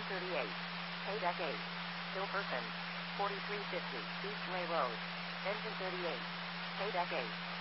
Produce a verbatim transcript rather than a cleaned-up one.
thirty-eight. Paydeck eight. Still person. forty-three fifty. Eastway Road. Engine thirty-eight. Paydeck eight.